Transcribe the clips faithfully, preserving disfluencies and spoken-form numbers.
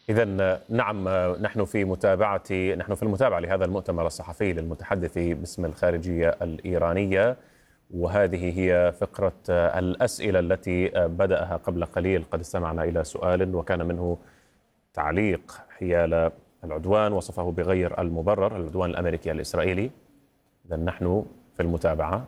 إذن نعم، نحن في متابعة نحن في المتابعة لهذا المؤتمر الصحفي للمتحدث باسم الخارجية الإيرانية، وهذه هي فقرة الأسئلة التي بدأها قبل قليل. قد استمعنا إلى سؤال وكان منه تعليق حيال العدوان وصفه بغير المبرر، العدوان الأمريكي الإسرائيلي. إذن نحن في المتابعة.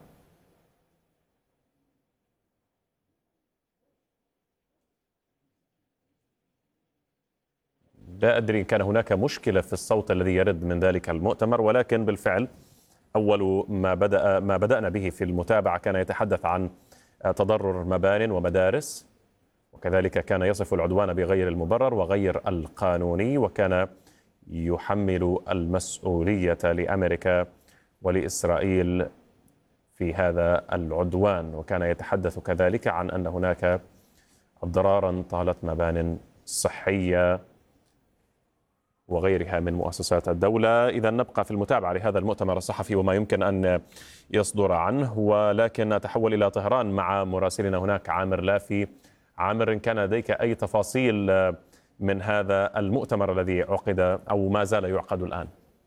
لا أدري إن كان هناك مشكلة في الصوت الذي يرد من ذلك المؤتمر، ولكن بالفعل أول ما بدأ ما بدأنا به في المتابعة كان يتحدث عن تضرر مبان ومدارس، وكذلك كان يصف العدوان بغير المبرر وغير القانوني، وكان يحمل المسؤولية لأمريكا ولإسرائيل في هذا العدوان، وكان يتحدث كذلك عن أن هناك أضرارا طالت مبان صحية وغيرها من مؤسسات الدولة. إذا نبقى في المتابعة لهذا المؤتمر الصحفي وما يمكن أن يصدر عنه، ولكن نتحول إلى طهران مع مراسلنا هناك عامر لافي. عامر، إن كان لديك أي تفاصيل من هذا المؤتمر الذي عقد أو ما زال يعقد الآن؟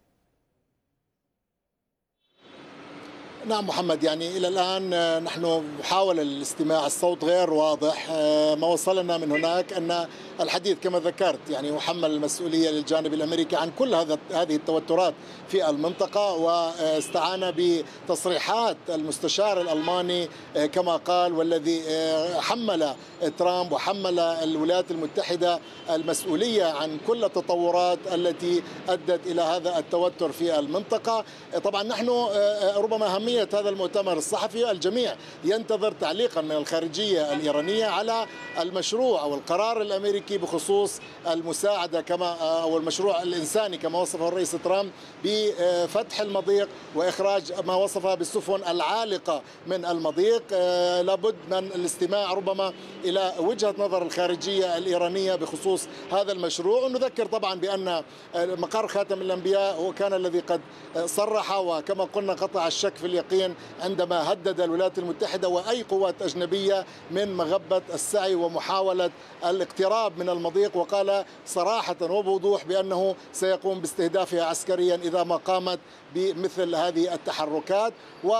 نعم محمد، يعني إلى الآن نحن نحاول الاستماع، الصوت غير واضح. ما وصلنا من هناك أن الحديث كما ذكرت يعني يحمل المسؤولية للجانب الأمريكي عن كل هذا هذه التوترات في المنطقة، واستعان بتصريحات المستشار الألماني كما قال، والذي حمل ترامب وحمل الولايات المتحدة المسؤولية عن كل التطورات التي أدت إلى هذا التوتر في المنطقة. طبعا نحن ربما أهمية هذا المؤتمر الصحفي الجميع ينتظر تعليقا من الخارجية الإيرانية على المشروع أو القرار الأمريكي بخصوص المساعدة كما أو المشروع الإنساني كما وصفه الرئيس ترامب بفتح المضيق وإخراج ما وصفه بالسفن العالقة من المضيق. لابد من الاستماع ربما إلى وجهة نظر الخارجية الإيرانية بخصوص هذا المشروع. ونذكر طبعا بأن مقر خاتم الأنبياء هو كان الذي قد صرح وكما قلنا قطع الشك في اليقين عندما هدد الولايات المتحدة وأي قوات أجنبية من مغبة السعي ومحاولة الاقتراب من المضيق، وقال صراحة وبوضوح بأنه سيقوم باستهدافها عسكريا إذا ما قامت بمثل هذه التحركات.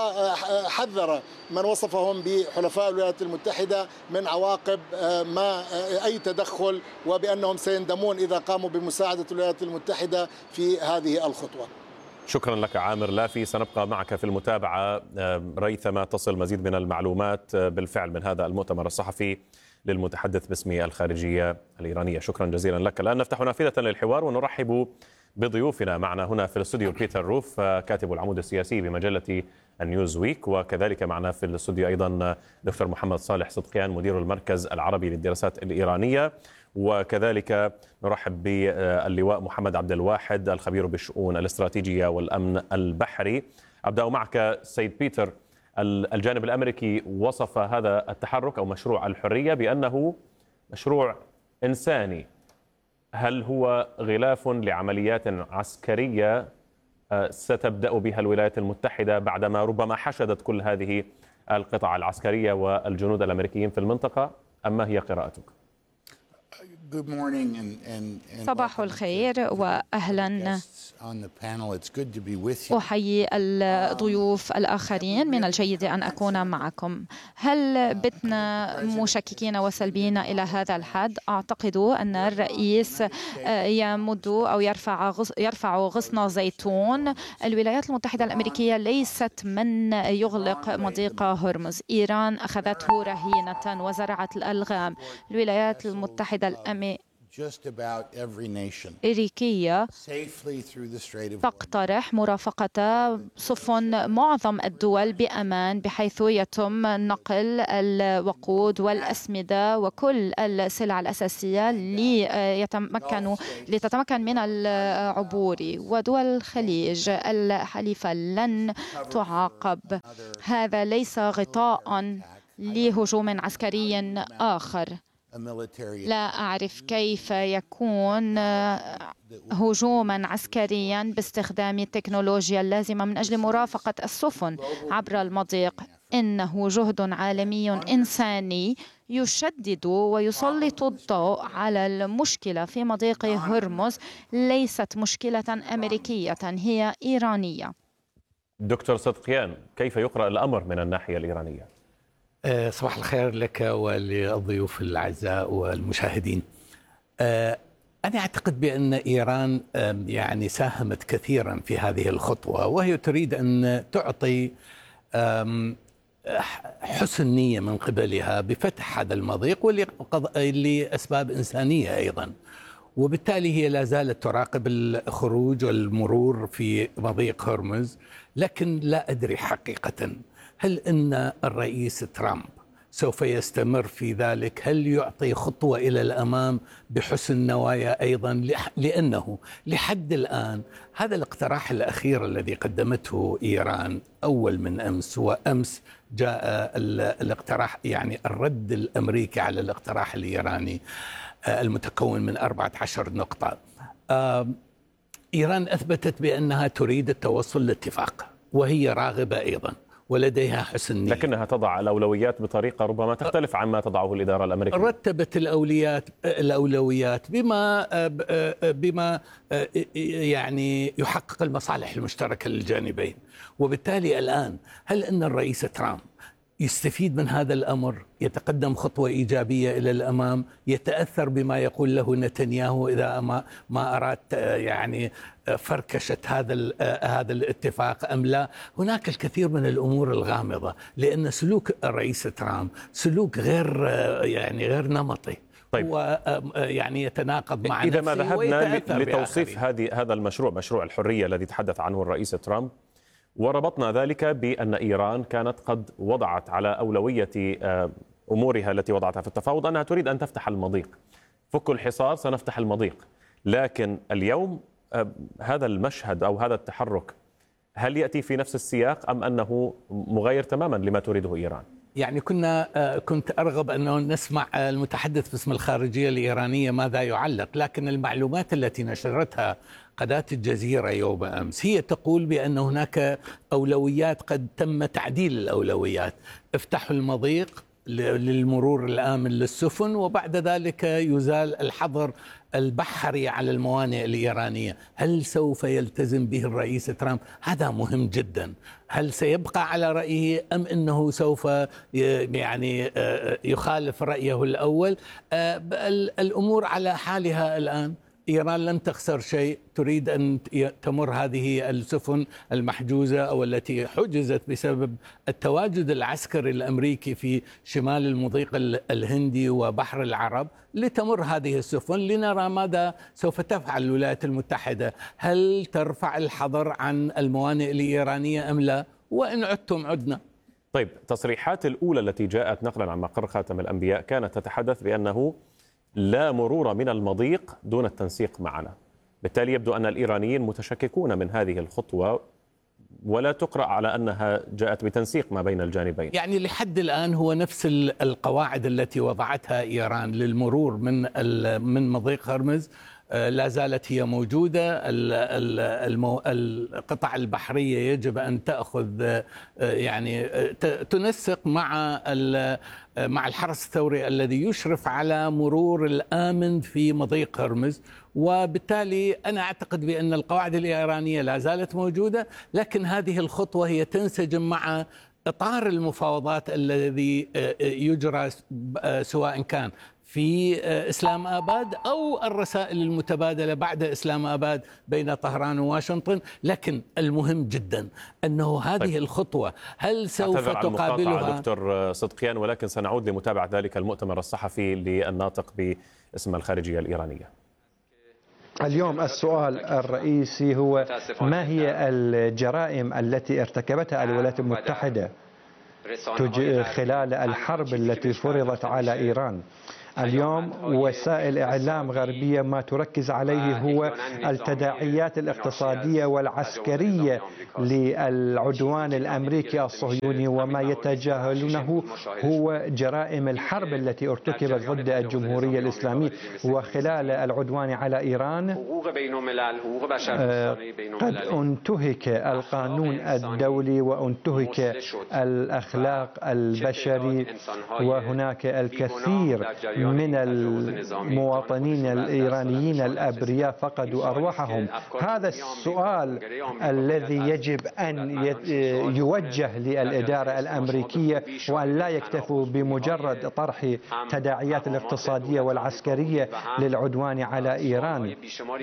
وحذر من وصفهم بحلفاء الولايات المتحدة من عواقب ما أي تدخل، وبأنهم سيندمون إذا قاموا بمساعدة الولايات المتحدة في هذه الخطوة. شكرا لك عامر لافي، سنبقى معك في المتابعة ريثما تصل مزيد من المعلومات بالفعل من هذا المؤتمر الصحفي للمتحدث باسم الخارجية الإيرانية. شكرا جزيلا لك. الآن نفتح نافذة للحوار ونرحب بضيوفنا. معنا هنا في الاستوديو بيتر روف، كاتب العمود السياسي بمجلة النيوز ويك، وكذلك معنا في الاستوديو أيضا دكتور محمد صالح صدقيان مدير المركز العربي للدراسات الإيرانية، وكذلك نرحب باللواء محمد عبد الواحد الخبير بالشؤون الاستراتيجية والأمن البحري. أبدأ معك سيد بيتر. الجانب الأمريكي وصف هذا التحرك أو مشروع الحرية بأنه مشروع إنساني. هل هو غلاف لعمليات عسكرية ستبدأ بها الولايات المتحدة بعدما ربما حشدت كل هذه القطع العسكرية والجنود الأمريكيين في المنطقة، أم ما هي قراءتك؟ صباح الخير وأهلا. أحيي الضيوف الآخرين، من الجيد أن أكون معكم. هل بتنا مشككين وسلبيين إلى هذا الحد؟ أعتقد أن الرئيس يمد أو يرفع يرفع غصن زيتون. الولايات المتحدة الأمريكية ليست من يغلق مضيق هرمز. إيران أخذته رهينة وزرعت الألغام. الولايات المتحدة الأمريكية أمريكية تقترح مرافقة سفن معظم الدول بأمان، بحيث يتم نقل الوقود والأسمدة وكل السلع الأساسية ليتمكنوا لتتمكن من العبور. ودول الخليج الحليفة لن تعاقب. هذا ليس غطاء لهجوم عسكري آخر. لا أعرف كيف يكون هجوما عسكريا باستخدام التكنولوجيا اللازمة من أجل مرافقة السفن عبر المضيق. إنه جهد عالمي إنساني يشدد ويسلط الضوء على المشكلة في مضيق هرمز، ليست مشكلة أمريكية، هي إيرانية. دكتور صدقيان، كيف يقرأ الأمر من الناحية الإيرانية؟ صباح الخير لك وللضيوف الأعزاء والمشاهدين. أنا أعتقد بأن إيران يعني ساهمت كثيرا في هذه الخطوة، وهي تريد أن تعطي حسن نية من قبلها بفتح هذا المضيق ولأسباب إنسانية أيضا، وبالتالي هي لا زالت تراقب الخروج والمرور في مضيق هرمز. لكن لا أدري حقيقة هل أن الرئيس ترامب سوف يستمر في ذلك؟ هل يعطي خطوة إلى الأمام بحسن نوايا أيضا؟ لأنه لحد الآن هذا الاقتراح الأخير الذي قدمته إيران أول من أمس، وأمس جاء الاقتراح يعني الرد الأمريكي على الاقتراح الإيراني المتكون من أربعة عشر نقطة. إيران أثبتت بأنها تريد التوصل لاتفاق، وهي راغبة أيضا ولديها حسن نية، لكنها تضع الأولويات بطريقة ربما تختلف عما تضعه الإدارة الأمريكية. رتبت الأولويات الأولويات بما بما يعني يحقق المصالح المشتركة للجانبين. وبالتالي الآن هل أن الرئيس ترامب يستفيد من هذا الأمر، يتقدم خطوة إيجابية إلى الأمام، يتأثر بما يقول له نتنياهو إذا ما ما أراد يعني فركشة هذا هذا الاتفاق أم لا؟ هناك الكثير من الأمور الغامضة، لأن سلوك الرئيس ترامب سلوك غير يعني غير نمطي. طيب، هو يعني يتناقض مع إذا ما ذهبنا لتوصيف هذه هذا المشروع، مشروع الحرية الذي تحدث عنه الرئيس ترامب، وربطنا ذلك بأن إيران كانت قد وضعت على أولوية أمورها التي وضعتها في التفاوض أنها تريد أن تفتح المضيق. فكوا الحصار، سنفتح المضيق. لكن اليوم هذا المشهد أو هذا التحرك هل يأتي في نفس السياق أم أنه مغاير تماما لما تريده إيران؟ يعني كنا كنت أرغب أنه نسمع المتحدث باسم الخارجية الإيرانية ماذا يعلق، لكن المعلومات التي نشرتها قناة الجزيرة يوم أمس هي تقول بأن هناك أولويات قد تم تعديل الأولويات. افتحوا المضيق للمرور الآمن للسفن، وبعد ذلك يزال الحظر البحري على الموانئ الإيرانية. هل سوف يلتزم به الرئيس ترامب؟ هذا مهم جدا. هل سيبقى على رأيه أم أنه سوف يعني يخالف رأيه الأول؟ الأمور على حالها الآن. إيران لم تخسر شيء، تريد أن تمر هذه السفن المحجوزة أو التي حجزت بسبب التواجد العسكري الأمريكي في شمال المضيق الهندي وبحر العرب، لتمر هذه السفن لنرى ماذا سوف تفعل الولايات المتحدة. هل ترفع الحظر عن الموانئ الإيرانية أم لا؟ وإن عدتم عدنا. طيب، تصريحات الأولى التي جاءت نقلا عن مقر خاتم الأنبياء كانت تتحدث بأنه لا مرور من المضيق دون التنسيق معنا. بالتالي يبدو أن الإيرانيين متشككون من هذه الخطوة، ولا تقرأ على أنها جاءت بتنسيق ما بين الجانبين. يعني لحد الآن هو نفس القواعد التي وضعتها إيران للمرور من من مضيق هرمز لا زالت هي موجودة. القطع البحرية يجب أن تأخذ يعني تنسق مع مع الحرس الثوري الذي يشرف على مرور الآمن في مضيق هرمز. وبالتالي أنا أعتقد بأن القواعد الإيرانية لا زالت موجودة، لكن هذه الخطوة هي تنسجم مع إطار المفاوضات الذي يجرى سواء كان في إسلام آباد أو الرسائل المتبادلة بعد إسلام آباد بين طهران وواشنطن. لكن المهم جدا أنه هذه طيب. الخطوة هل سوف تقابلها؟ دكتور صدقيان، ولكن سنعود لمتابعة ذلك المؤتمر الصحفي للناطق باسم الخارجية الإيرانية. اليوم السؤال الرئيسي هو ما هي الجرائم التي ارتكبتها الولايات المتحدة خلال الحرب التي فرضت على إيران؟ اليوم وسائل إعلام غربية ما تركز عليه هو التداعيات الاقتصادية والعسكرية للعدوان الأمريكي الصهيوني، وما يتجاهلونه هو جرائم الحرب التي ارتكبت ضد الجمهورية الإسلامية. وخلال العدوان على إيران قد انتهك القانون الدولي وانتهك الأخلاق البشري، وهناك الكثير من المواطنين الإيرانيين الأبرياء فقدوا أرواحهم. هذا السؤال الذي يجب أن يوجه للإدارة الأمريكية، وأن لا يكتفوا بمجرد طرح تداعيات الاقتصادية والعسكرية للعدوان على إيران.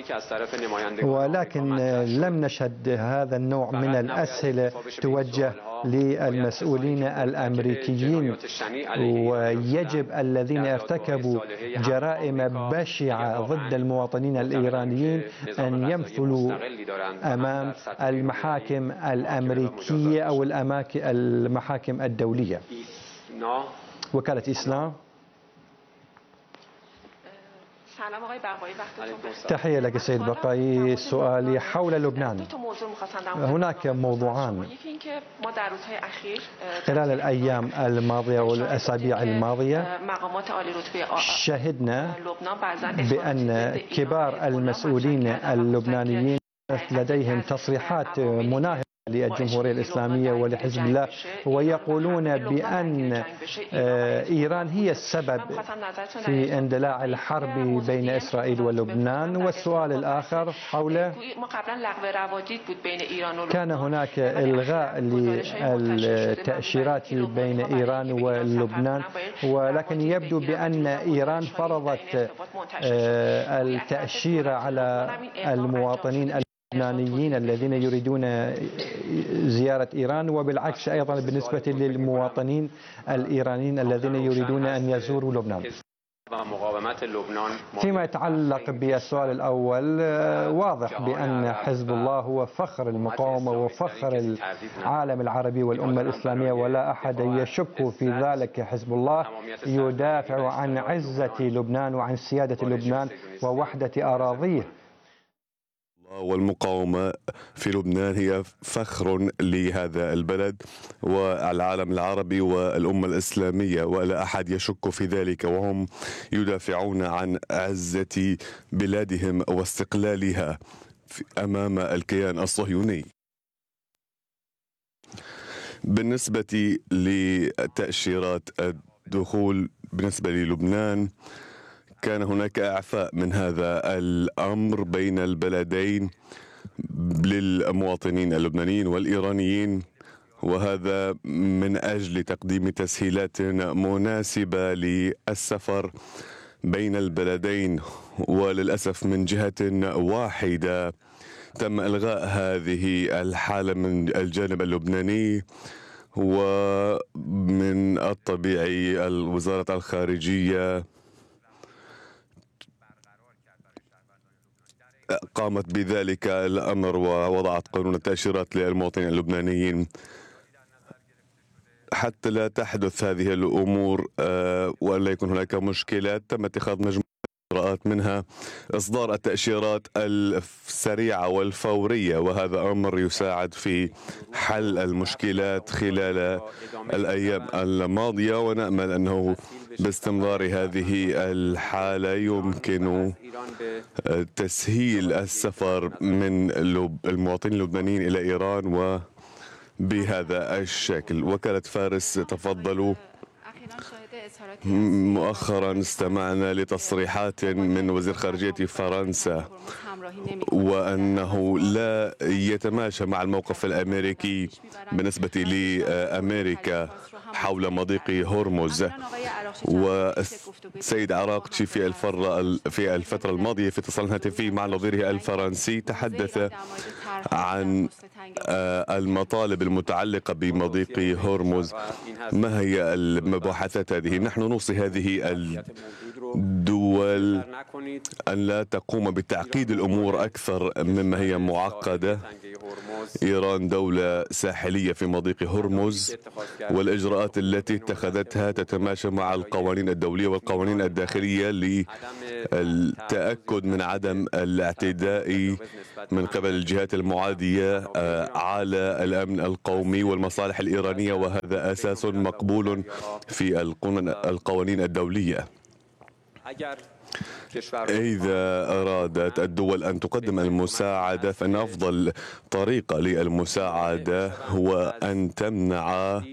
ولكن لم نشهد هذا النوع من الأسئلة توجه للمسؤولين الأمريكيين، ويجب الذين ارتكبوا جرائم بشعة ضد المواطنين الإيرانيين أن يمثلوا أمام المحاكم الأمريكية أو المحاكم الدولية. وكالة إسلام. تحية لك سيد بقاي. سؤالي حول لبنان. هناك موضوعان خلال الأيام الماضية والأسابيع الماضية شهدنا بأن كبار المسؤولين اللبنانيين لديهم تصريحات مناهضة للجمهورية الإسلامية ولحزب الله، ويقولون بأن إيران هي السبب في اندلاع الحرب بين إسرائيل ولبنان. والسؤال الآخر حول كان هناك إلغاء للتأشيرات بين إيران ولبنان، ولكن يبدو بأن إيران فرضت التأشيرة على المواطنين اللبنانيين الذين يريدون زيارة إيران، وبالعكس أيضا بالنسبة للمواطنين الإيرانيين الذين يريدون أن يزوروا لبنان. فيما يتعلق بالسؤال الأول، واضح بأن حزب الله هو فخر المقاومة وفخر العالم العربي والأمة الإسلامية، ولا أحد يشك في ذلك. حزب الله يدافع عن عزة لبنان وعن سيادة لبنان ووحدة أراضيه. والمقاومة في لبنان هي فخر لهذا البلد والعالم العربي والأمة الإسلامية، ولا أحد يشك في ذلك، وهم يدافعون عن عزة بلادهم واستقلالها أمام الكيان الصهيوني. بالنسبة لتأشيرات الدخول بالنسبة للبنان، كان هناك إعفاء من هذا الأمر بين البلدين للمواطنين اللبنانيين والإيرانيين، وهذا من أجل تقديم تسهيلات مناسبة للسفر بين البلدين. وللأسف من جهة واحدة تم إلغاء هذه الحالة من الجانب اللبناني، ومن الطبيعي وزارة الخارجية قامت بذلك الأمر ووضعت قانون التأشيرات للمواطنين اللبنانيين حتى لا تحدث هذه الأمور ولا يكون هناك مشكلات. تم اتخاذ مجموعة إجراءات، منها إصدار التأشيرات السريعة والفورية، وهذا أمر يساعد في حل المشكلات خلال الأيام الماضية، ونأمل أنه باستمرار هذه الحالة يمكن تسهيل السفر من المواطنين اللبنانيين إلى إيران وبهذا الشكل. وكالة فارس تفضلوا. مؤخرا استمعنا لتصريحات من وزير خارجية فرنسا وأنه لا يتماشى مع الموقف الأمريكي بالنسبة لأمريكا حول مضيق هرمز. والسيد عراقتشي في الفترة في الفترة الماضية في اتصال هاتفي مع نظيره الفرنسي تحدث عن المطالب المتعلقة بمضيق هرمز. ما هي المباحثات هذه؟ نحن نوصي هذه الدول أن لا تقوم بتعقيد الأمور أكثر مما هي معقدة. إيران دولة ساحلية في مضيق هرمز، والإجراءات التي اتخذتها تتماشى مع القوانين الدولية والقوانين الداخلية للتأكد من عدم الاعتداء من قبل الجهات المعادية على الأمن القومي والمصالح الإيرانية، وهذا أساس مقبول في القوانين الدولية. إذا أرادت الدول أن تقدم المساعدة فإن أفضل طريقة للمساعدة هو أن تمنع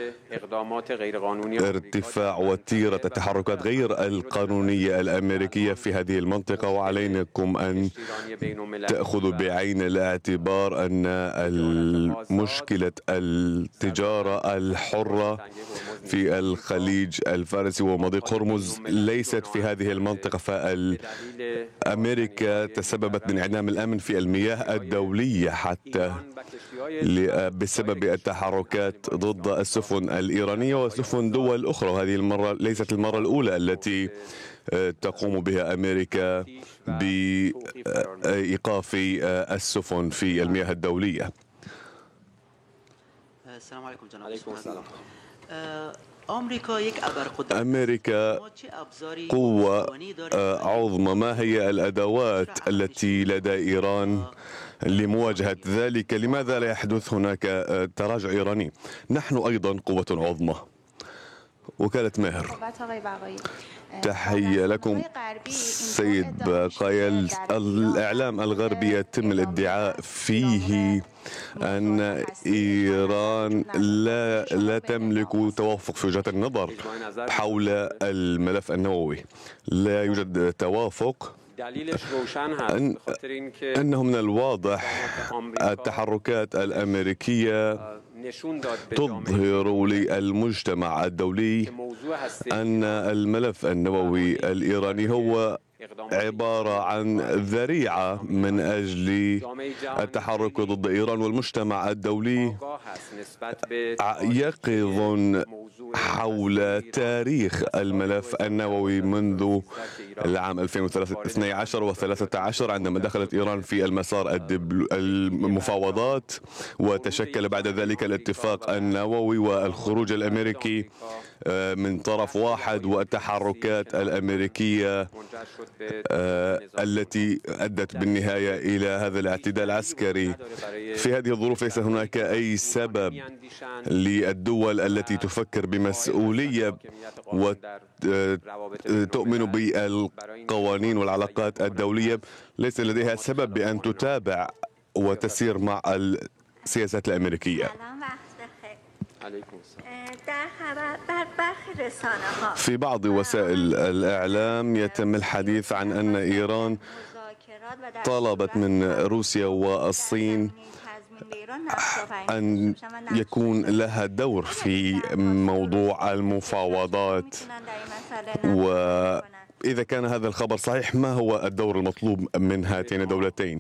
ارتفاع وتيرة التحركات غير القانونية الأمريكية في هذه المنطقة، وعليكم أن تأخذوا بعين الاعتبار أن مشكلة التجارة الحرة في الخليج الفارسي ومضيق هرمز ليست في هذه المنطقة، فأمريكا تسببت بانعدام الأمن في المياه الدولية حتى بسبب التحركات ضد السفن الإيرانية وسفن دول أخرى، وهذه المرة ليست المرة الأولى التي تقوم بها أمريكا بإيقاف السفن في المياه الدولية. السلام عليكم جناب. أمريكا قوة عظمى. ما هي الأدوات التي لدى إيران لمواجهة ذلك؟ لماذا لا يحدث هناك تراجع إيراني؟ نحن أيضا قوة عظمى. وكالة ماهر. تحية لكم سيد باقايل. الإعلام الغربي يتم الادعاء فيه أن إيران لا لا تملك توافق في وجهات النظر حول الملف النووي. لا يوجد توافق. أن أنه من الواضح التحركات الأمريكية تظهر للمجتمع الدولي أن الملف النووي الإيراني هو عبارة عن ذريعة من أجل التحرك ضد إيران، والمجتمع الدولي يقظ حول تاريخ الملف النووي منذ العام ألفين واثني عشر وثلاثة عشر عندما دخلت إيران في المسار المفاوضات، وتشكل بعد ذلك الاتفاق النووي والخروج الأمريكي من طرف واحد والتحركات الأمريكية التي أدت بالنهاية إلى هذا الاعتداء العسكري. في هذه الظروف ليس هناك أي سبب للدول التي تفكر بمسؤولية وتؤمن بالقوانين والعلاقات الدولية، ليس لديها سبب بأن تتابع وتسير مع السياسات الأمريكية. في بعض وسائل الإعلام يتم الحديث عن أن إيران طلبت من روسيا والصين أن يكون لها دور في موضوع المفاوضات، وإذا كان هذا الخبر صحيح ما هو الدور المطلوب من هاتين الدولتين؟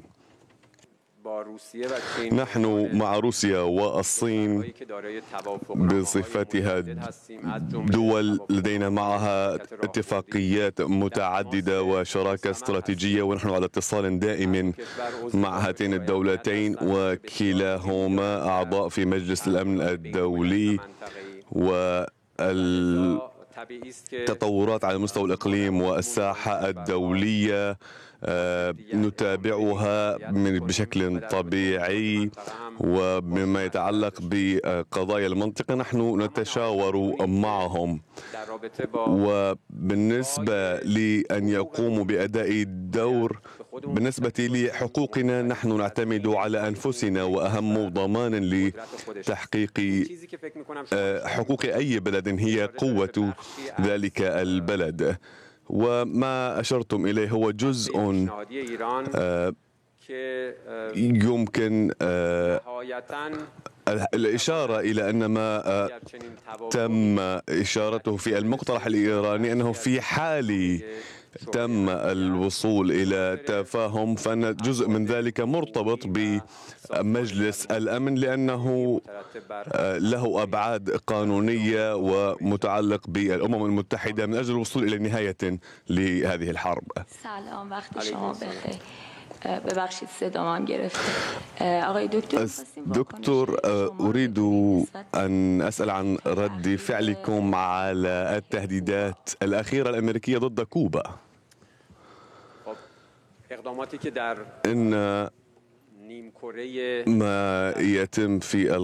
نحن مع روسيا والصين بصفتها دول لدينا معها اتفاقيات متعددة وشراكة استراتيجية، ونحن على اتصال دائم مع هاتين الدولتين، وكلاهما أعضاء في مجلس الأمن الدولي، والتطورات على مستوى الإقليم والساحة الدولية نتابعها بشكل طبيعي. وبما يتعلق بقضايا المنطقة نحن نتشاور معهم، وبالنسبة لأن يقوموا بأداء الدور بالنسبة لحقوقنا نحن نعتمد على أنفسنا، وأهم ضمان لتحقيق حقوق أي بلد هي قوة ذلك البلد. وما أشرتم إليه هو جزء يمكن الإشارة إلى أن ما تم إشارته في المقترح الإيراني أنه في حال تم الوصول إلى تفاهم، فإن جزء من ذلك مرتبط بمجلس الأمن لأنه له أبعاد قانونية ومتعلق بالأمم المتحدة من أجل الوصول إلى نهاية لهذه الحرب. دكتور، أريد أن أسأل عن رد فعلكم على التهديدات الأخيرة الأمريكية ضد كوبا. إن ما يتم في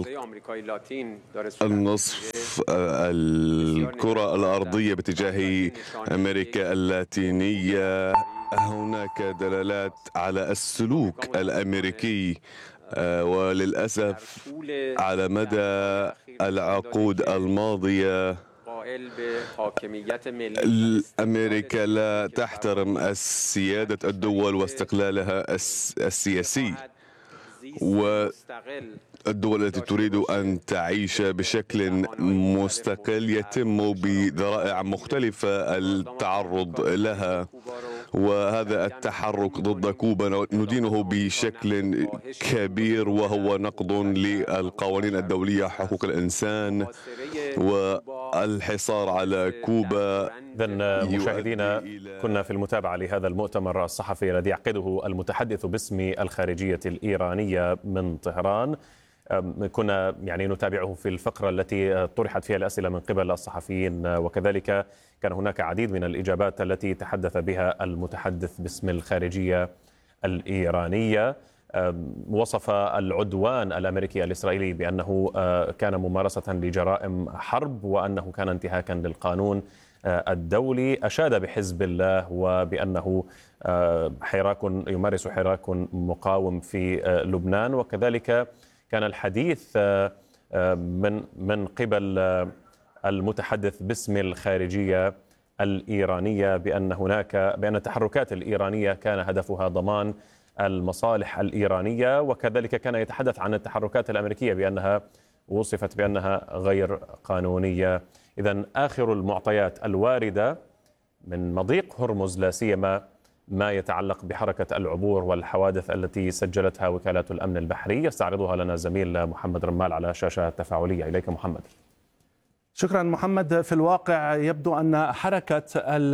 النصف الكرة الأرضية باتجاه أمريكا اللاتينية هناك دلالات على السلوك الأمريكي، وللأسف على مدى العقود الماضية أمريكا لا تحترم السيادة الدول واستقلالها السياسي، والدول التي تريد أن تعيش بشكل مستقل يتم بذرائع مختلفة التعرض لها، وهذا التحرك ضد كوبا ندينه بشكل كبير، وهو نقض للقوانين الدولية حقوق الإنسان والحصار على كوبا. إذن مشاهدينا، كنا في المتابعة لهذا المؤتمر الصحفي الذي يعقده المتحدث باسم الخارجية الإيرانية من طهران. كنا يعني نتابعه في الفقرة التي طرحت فيها الأسئلة من قبل الصحفيين، وكذلك كان هناك عديد من الإجابات التي تحدث بها المتحدث باسم الخارجية الإيرانية. وصف العدوان الأمريكي الإسرائيلي بأنه كان ممارسة لجرائم حرب وأنه كان انتهاكا للقانون الدولي. أشاد بحزب الله وبأنه حراك يمارس حراك مقاوم في لبنان، وكذلك كان الحديث من من قبل المتحدث باسم الخارجية الإيرانية بأن هناك بأن التحركات الإيرانية كان هدفها ضمان المصالح الإيرانية، وكذلك كان يتحدث عن التحركات الأمريكية بأنها وصفت بأنها غير قانونية. إذن آخر المعطيات الواردة من مضيق هرمز، لا سيما ما يتعلق بحركة العبور والحوادث التي سجلتها وكالة الأمن البحري، يستعرضها لنا زميل محمد رمال على شاشة تفاعلية. إليك محمد. شكرا محمد. في الواقع يبدو أن حركة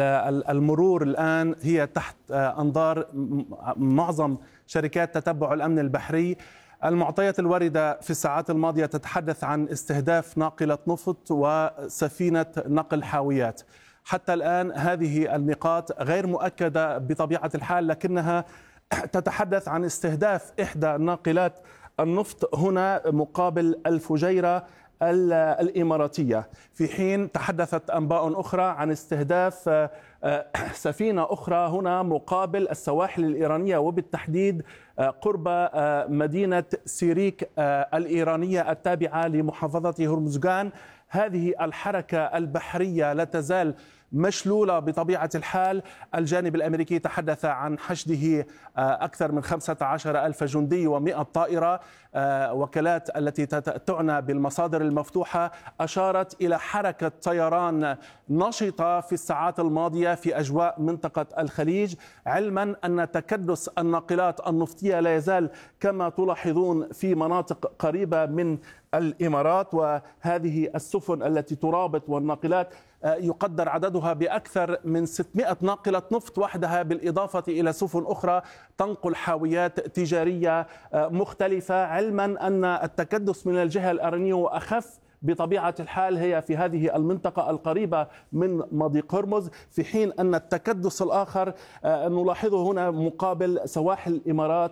المرور الآن هي تحت أنظار معظم شركات تتبع الأمن البحري. المعطيات الواردة في الساعات الماضية تتحدث عن استهداف ناقلة نفط وسفينة نقل حاويات. حتى الآن هذه النقاط غير مؤكدة بطبيعة الحال، لكنها تتحدث عن استهداف إحدى ناقلات النفط هنا مقابل الفجيرة الإماراتية، في حين تحدثت أنباء أخرى عن استهداف سفينة أخرى هنا مقابل السواحل الإيرانية، وبالتحديد قرب مدينة سيريك الإيرانية التابعة لمحافظة هرمزغان. هذه الحركة البحرية لا تزال مشلولة بطبيعة الحال. الجانب الأمريكي تحدث عن حشده أكثر من خمسة عشر ألف جندي ومئة طائرة. وكالات التي تعنى بالمصادر المفتوحة أشارت إلى حركة طيران نشطة في الساعات الماضية في أجواء منطقة الخليج، علما أن تكدس الناقلات النفطية لا يزال كما تلاحظون في مناطق قريبة من الإمارات. وهذه السفن التي ترابط والناقلات يقدر عددها بأكثر من ستمائة ناقلة نفط وحدها، بالإضافة إلى سفن أخرى تنقل حاويات تجارية مختلفة، علما أن التكدس من الجهة الإيرانية وأخف بطبيعة الحال هي في هذه المنطقة القريبة من مضيق هرمز، في حين أن التكدس الآخر نلاحظه هنا مقابل سواحل الإمارات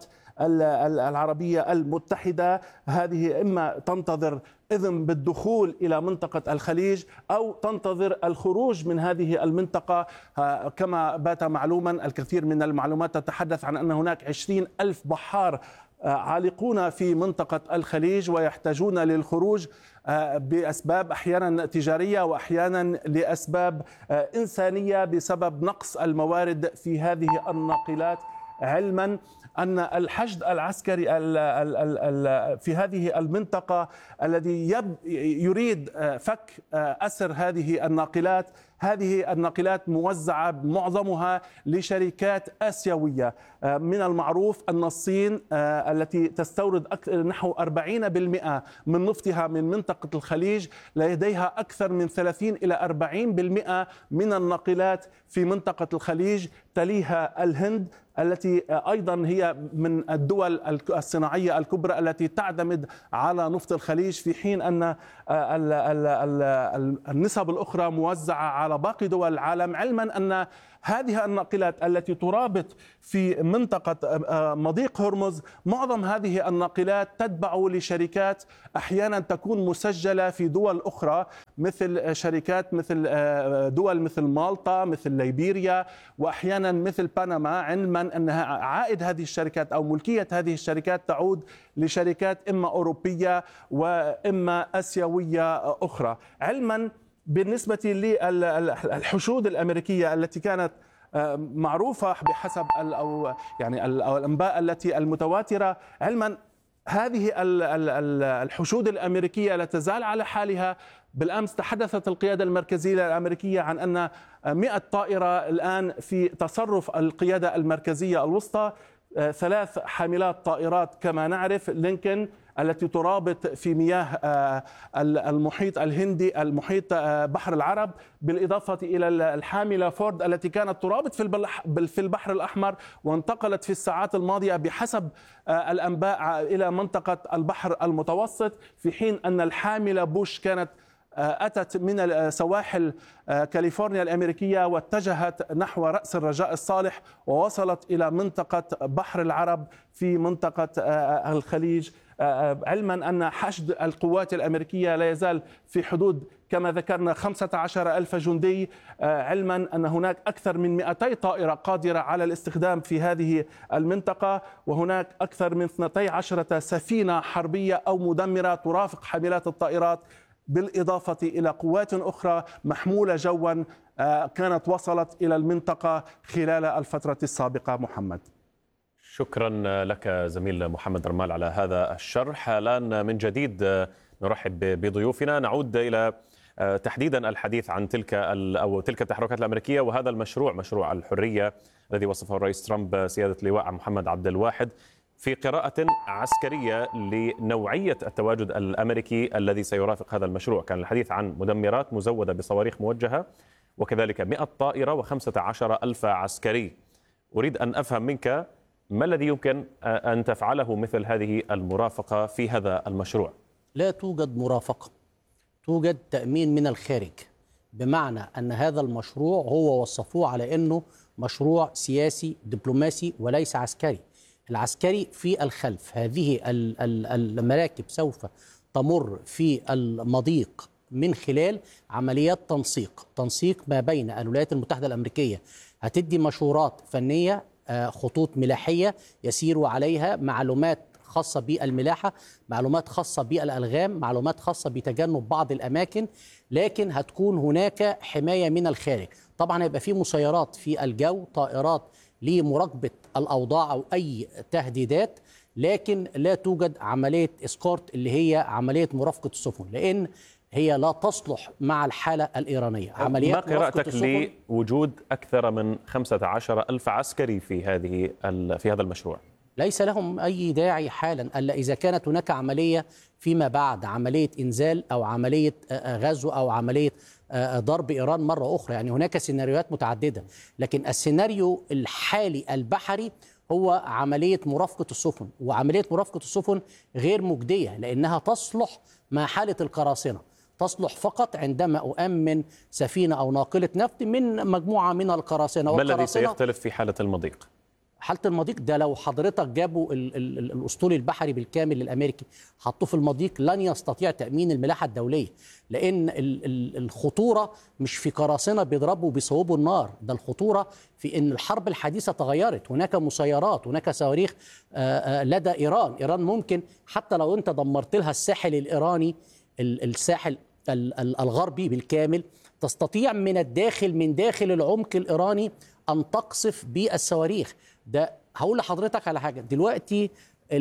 العربية المتحدة. هذه إما تنتظر إذن بالدخول إلى منطقة الخليج أو تنتظر الخروج من هذه المنطقة. كما بات معلوما، الكثير من المعلومات تتحدث عن أن هناك عشرين ألف بحار عالقون في منطقة الخليج ويحتاجون للخروج بأسباب أحيانا تجارية وأحيانا لأسباب إنسانية بسبب نقص الموارد في هذه الناقلات، علما أن الحشد العسكري في هذه المنطقة الذي يريد فك أسر هذه الناقلات هذه الناقلات موزعة معظمها لشركات آسيوية. من المعروف أن الصين التي تستورد نحو أربعين بالمئة من نفطها من منطقة الخليج لديها أكثر من ثلاثين إلى أربعين بالمئة من الناقلات في منطقة الخليج، تليها الهند التي أيضا هي من الدول الصناعية الكبرى التي تعتمد على نفط الخليج، في حين أن النسب الأخرى موزعة على باقي دول العالم، علما أن هذه الناقلات التي ترابط في منطقة مضيق هرمز معظم هذه الناقلات تتبع لشركات أحيانا تكون مسجلة في دول أخرى، مثل شركات مثل دول مثل مالطا، مثل ليبيريا، وأحيانا مثل بنما، علما أنها عائد هذه الشركات أو ملكية هذه الشركات تعود لشركات إما أوروبية وإما آسيوية أخرى. علما بالنسبة للحشود الأمريكية التي كانت معروفة بحسب أو يعني الأنباء التي المتواترة، علما هذه الحشود الأمريكية لا تزال على حالها. بالأمس تحدثت القيادة المركزية الأمريكية عن أن مئة طائرة الآن في تصرف القيادة المركزية الوسطى، ثلاث حاملات طائرات كما نعرف لينكن التي ترابط في مياه المحيط الهندي، المحيط بحر العرب، بالإضافة إلى الحاملة فورد التي كانت ترابط في البحر الأحمر وانتقلت في الساعات الماضية بحسب الأنباء إلى منطقة البحر المتوسط، في حين أن الحاملة بوش كانت أتت من سواحل كاليفورنيا الأمريكية واتجهت نحو رأس الرجاء الصالح ووصلت إلى منطقة بحر العرب في منطقة الخليج، علما أن حشد القوات الأمريكية لا يزال في حدود كما ذكرنا خمسة عشر ألف جندي، علما أن هناك أكثر من مئتي طائرة قادرة على الاستخدام في هذه المنطقة، وهناك أكثر من اثنتي عشرة سفينة حربية أو مدمرة ترافق حاملات الطائرات، بالإضافة إلى قوات أخرى محمولة جوا كانت وصلت إلى المنطقة خلال الفترة السابقة. محمد، شكرا لك زميل محمد رمال على هذا الشرح. الآن من جديد نرحب بضيوفنا، نعود إلى تحديدا الحديث عن تلك أو تلك التحركات الأمريكية وهذا المشروع، مشروع الحرية الذي وصفه الرئيس ترامب سيادة اللواء محمد عبد الواحد في قراءة عسكرية لنوعية التواجد الأمريكي الذي سيرافق هذا المشروع. كان الحديث عن مدمرات مزودة بصواريخ موجهة وكذلك مئة طائرة وخمسة عشر ألف عسكري. أريد أن أفهم منك ما الذي يمكن أن تفعله مثل هذه المرافقة في هذا المشروع؟ لا توجد مرافقة، توجد تأمين من الخارج، بمعنى أن هذا المشروع هو وصفوه على أنه مشروع سياسي دبلوماسي وليس عسكري. العسكري في الخلف، هذه المراكب سوف تمر في المضيق من خلال عمليات تنسيق تنسيق ما بين الولايات المتحدة الأمريكية، هتدي مشورات فنية، خطوط ملاحية يسير عليها، معلومات خاصة بالملاحة، معلومات خاصة بالألغام، معلومات خاصة بتجنب بعض الأماكن، لكن هتكون هناك حماية من الخارج. طبعا هيبقى في مسيرات في الجو، طائرات لمراقبة الأوضاع أو أي تهديدات، لكن لا توجد عملية إسكورت اللي هي عملية مرافقة السفن، لأن هي لا تصلح مع الحالة الإيرانية. عمليات ما قراءتك لوجود أكثر من خمسة عشر ألف عسكري في هذه في هذا المشروع؟ ليس لهم أي داعي حالا إلا إذا كانت هناك عملية فيما بعد، عملية إنزال أو عملية غزو أو عملية ضرب إيران مرة أخرى. يعني هناك سيناريوهات متعددة، لكن السيناريو الحالي البحري هو عملية مرافقة السفن، وعملية مرافقة السفن غير مجدية لأنها تصلح مع حالة القراصنة، تصلح فقط عندما أؤمن سفينة أو ناقلة نفط من مجموعة من القراصنة. ما الذي سيختلف في حالة المضيق؟ حالة المضيق ده لو حضرتك جابوا ال ال الأسطول البحري بالكامل الأمريكي حطوه في المضيق لن يستطيع تأمين الملاحة الدولية، لأن ال ال الخطورة مش في قراصنة بيضربوا بيصوبوا النار، ده الخطورة في أن الحرب الحديثة تغيرت، هناك مسيرات، هناك صواريخ لدى إيران. إيران ممكن حتى لو أنت دمرت لها الساحل الإيراني، الساحل الغربي بالكامل، تستطيع من الداخل من داخل العمق الإيراني أن تقصف بالصواريخ. ده هقول لحضرتك على حاجة دلوقتي،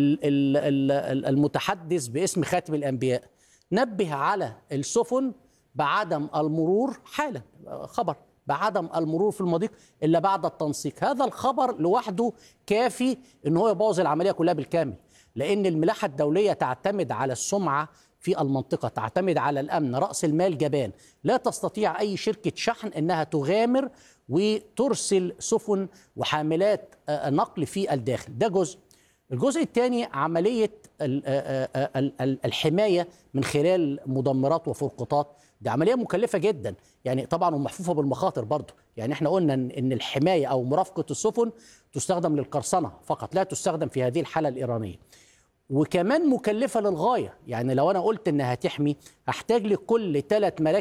المتحدث باسم خاتم الأنبياء نبه على السفن بعدم المرور حالا، خبر بعدم المرور في المضيق إلا بعد التنسيق. هذا الخبر لوحده كافي إن هو يبوظ العملية كلها بالكامل، لأن الملاحة الدولية تعتمد على السمعة في المنطقة، تعتمد على الأمن، رأس المال جبان. لا تستطيع أي شركة شحن أنها تغامر وترسل سفن وحاملات نقل في الداخل. ده جزء. الجزء الثاني عملية الحماية من خلال مدمرات وفرقاطات. دي عملية مكلفة جدا يعني طبعا ومحفوفة بالمخاطر برضو. يعني احنا قلنا ان الحماية او مرافقة السفن تستخدم للقرصنة فقط، لا تستخدم في هذه الحالة الإيرانية، وكمان مكلفة للغاية. يعني لو انا قلت انها تحمي هحتاج لكل ثلاث مراكب